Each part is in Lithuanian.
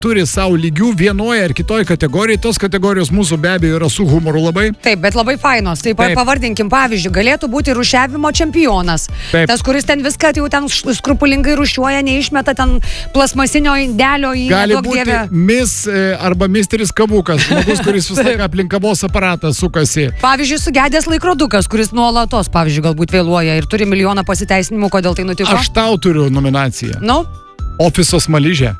turi savo lygių vienoje ar kitoje kategorijoje. Tos kategorijos mūsų be abejo yra su humoru labai. Taip, bet labai fainos. Taip. Pavardinkim, pavyzdžiui, galėtų būti rūšiavimo čempionas. Taip. Tas, kuris ten viską jau ten skrupulingai rūšiuoja, neišmeta ten plasmasinio indelio į Gali neduok būti dievę. Miss arba misteris Kavukas, žmogus, kuris visą laiką aplink kavos aparatą sukasi. Pavyzdžiui, sugedęs laikrodukas, kuris nuolatos, pavyzdžiui, galbūt vėluoja ir turi milijoną pasiteisinimų, kodėl tai nutiko. Aš tau turiu nominaciją. Nu? Ofiso smaližė.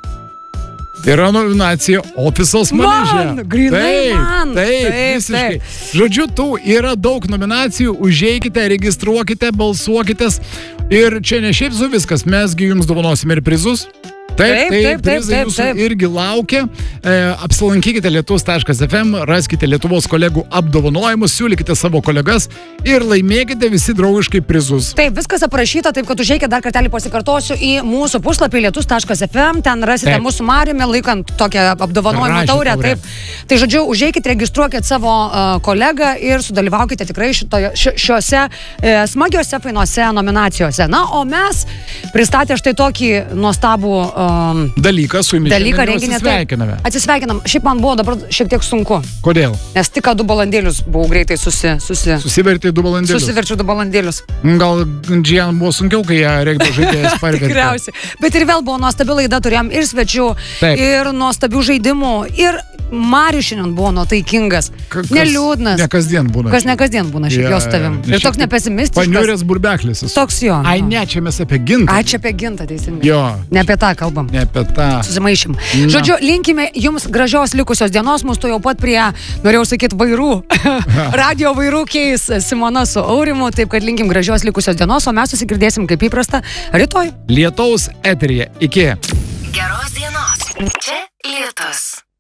Yra nominacija Ofiso smaližė. Man, grynai man. Taip, visiškai. Žodžiu, yra daug nominacijų, užeikite, registruokite, balsuokitės. Ir čia ne šiaip su viskas, mesgi jums dovanosime ir prizus. Taip, prizai jūsų irgi laukia. Apsilankykite lietuvos.fm, raskite Lietuvos kolegų apdovanojimus, siūlykite savo kolegas ir laimėkite visi draugiškai prizus. Taip, viskas aprašyta, taip kad užeikite, dar kartelį pasikartosiu, į mūsų puslapį lietuvos.fm, ten rasite mūsų Mariumi, laikant tokią apdovanojimo taurę. Taip. Tai žodžiu, užeikite, registruokite savo kolegą ir sudalyvaukite tikrai šiuose smagiuose, fainuose nominacijose. Na, o mes pristatė štai tokį nuostabų dalyką su jumis atsisveikiname. Atsisveikinam. Šiaip man buvo dabar šiek tiek sunku. Kodėl? Nes tik 2 balandėlius buvau greitai Susivertė 2 balandėlius. Susiverčiau 2 balandėlius. Gal Džian buvo sunkiau, kai ją regbio žaidėjas parvertė. Tikriausiai. Bet ir vėl buvo nuostabi laida, turėjom ir svečių, ir nuostabių žaidimų, ir Marius šiandien buvo nuotaikingas. Neliūdnas. Ne kasdien būna. Kas ne kasdien būna šiaip jos tavim. Ir toks nepesimistiškas. Paniuręs burbeklis. Toks jo. Ai ne, čia mes apie gintą. Ai, čia apie gintą, teisingai. Jo. Ne apie tą kalbam. Ne apie tą. Susimaišym. Žodžiu, linkime jums gražios likusios dienos. Mūsų jau pat prie, norėjau sakyti, vairų. Radio vairų keis Simona su Aurimu. Taip, kad linkim gražios likusios dienos, o mes susigirdėsim kaip įprasta rytoj. Lietaus eteryje. Iki. Geros dienos. Čia Lietus.